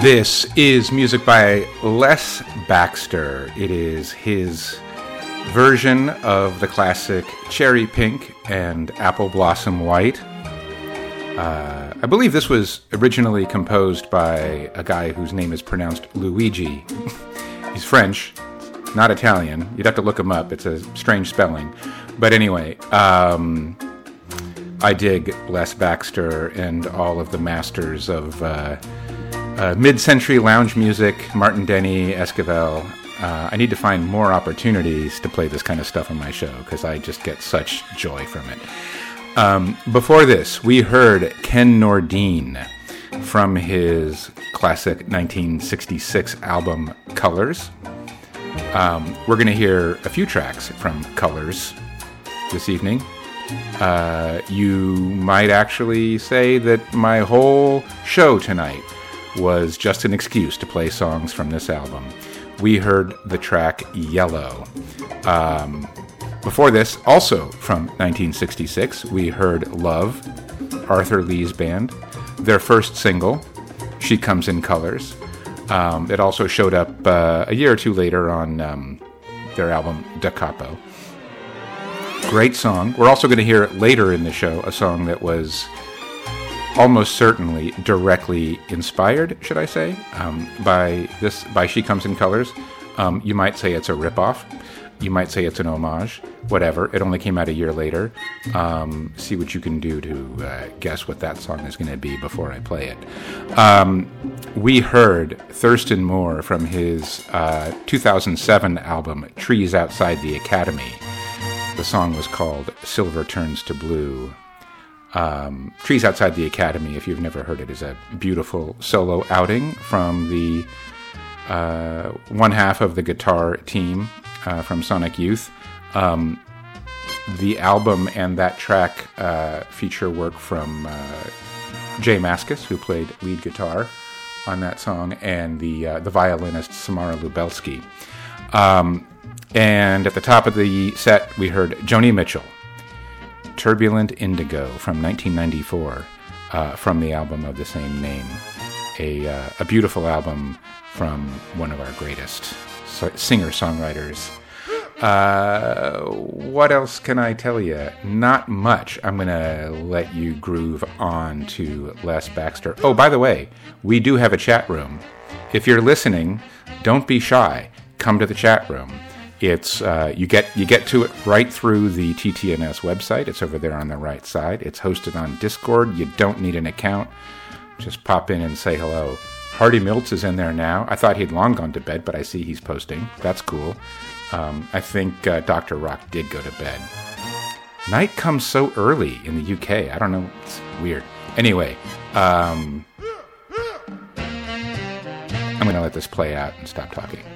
This is music by Les Baxter. It is his version of the classic Cherry Pink and Apple Blossom White. I believe this was originally composed by a guy whose name is pronounced Luigi. He's French, not Italian. You'd have to look him up. It's a strange spelling. But anyway, I dig Les Baxter and all of the masters of mid-century lounge music, Martin Denny, Esquivel. I need to find more opportunities to play this kind of stuff on my show because I just get such joy from it. Before this, we heard Ken Nordine from his classic 1966 album Colors. We're going to hear a few tracks from Colors this evening. You might actually say that my whole show tonight was just an excuse to play songs from this album. We heard the track Yellow. Before this, also from 1966, we heard Love, Arthur Lee's band, their first single, She Comes in Colors. It also showed up a year or two later on their album Da Capo. Great song. We're also going to hear later in the show a song that was almost certainly directly inspired, should I say, by She Comes in Colors. You might say it's a ripoff. You might say it's an homage. Whatever. It only came out a year later. See what you can do to guess what that song is going to be before I play it. We heard Thurston Moore from his 2007 album Trees Outside the Academy. The song was called Silver Turns to Blue. Trees Outside the Academy, if you've never heard it, is a beautiful solo outing from the one half of the guitar team from Sonic Youth. The album and that track feature work from Jay Mascis, who played lead guitar on that song, and the violinist Samara Lubelsky. And at the top of the set, we heard Joni Mitchell, Turbulent Indigo from 1994, from the album of the same name. A beautiful album from one of our greatest singer-songwriters. What else can I tell you? Not much. I'm going to let you groove on to Les Baxter. Oh, by the way, we do have a chat room. If you're listening, don't be shy. Come to the chat room. It's you get to it right through the TTNS website. It's over there on the right side. It's hosted on Discord. You don't need an account. Just pop in and say hello. Hardy Miltz is in there now. I thought he'd long gone to bed, but I see he's posting. That's cool. I think Dr. Rock did go to bed. Night comes so early in the UK. I don't know. It's weird. Anyway, I'm going to let this play out and stop talking.